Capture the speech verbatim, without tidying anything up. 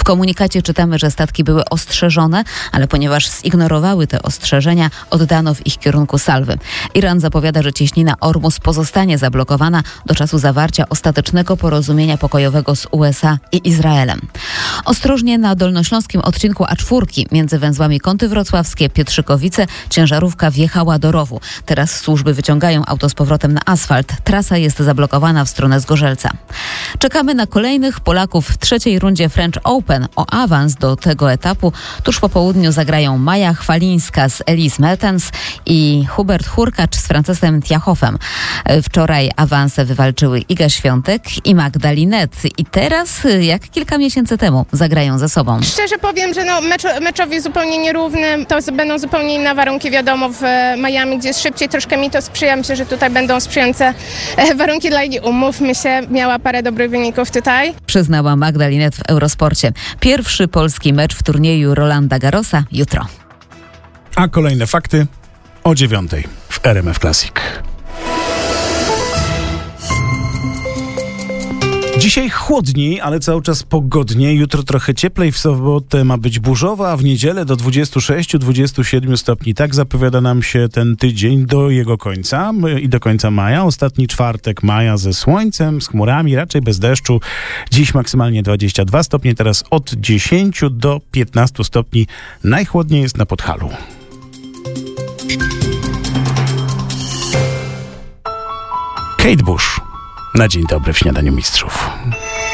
komunikacie czytamy, że statki były ostrzeżone, ale ponieważ zignorowały te ostrzeżenia, oddano w ich kierunku salwy. Iran zapowiada, że cieśnina Ormus pozostanie zablokowana do czasu zawarcia ostatecznego porozumienia pokojowego z U S A i Izraelem. Ostrożnie na dolnośląskim odcinku A cztery między węzłami Kąty Wrocławskie, Pietrzykowice ciężarówka wjechała do rowu. Teraz służby wyciągają auto z powrotem na asfalt. Trasa jest zablokowana w stronę Zgorzelca. Czekamy na kolejnych Polaków w trzeciej rundzie French Open. O awans do tego etapu tuż po południu zagrają Maja Chwalińska z Elise Mertens i Hubert Hurkacz z Francesem Tiachowem. Wczoraj awanse wywalczyły Iga Świątek i Magda Linette. I teraz, jak kilka miesięcy temu, zagrają ze sobą. Szczerze powiem, że no, mecz, meczowi zupełnie nierówny. To będą zupełnie inne warunki, wiadomo, w Miami, gdzie jest szybciej. Troszkę mi to sprzyja. Myślę, że tutaj będą sprzyjające warunki dla Igi. Umówmy się, miała parę dobrych wyników tutaj. Przyznała Magda Linette w Eurosporcie. Pierwszy polski mecz w turnieju Rolanda Garrosa jutro. A kolejne fakty o dziewiątej w R M F Classic. Dzisiaj chłodniej, ale cały czas pogodniej. Jutro trochę cieplej, w sobotę ma być burzowo, a w niedzielę do dwudziestu sześciu do dwudziestu siedmiu stopni. Tak zapowiada nam się ten tydzień do jego końca i do końca maja. Ostatni czwartek maja ze słońcem, z chmurami, raczej bez deszczu. Dziś maksymalnie dwadzieścia dwa stopnie, teraz od dziesięciu do piętnastu stopni. Najchłodniej jest na Podhalu. Kate Bush. Na dzień dobry w Śniadaniu Mistrzów.